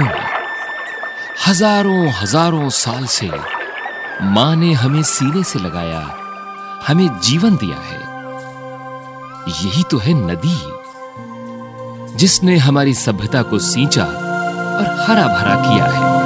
नदियों में। हजारों हजारों साल से मां ने हमें सीने से लगाया, हमें जीवन दिया है। यही तो है नदी, जिसने हमारी सभ्यता को सींचा और हरा भरा किया है।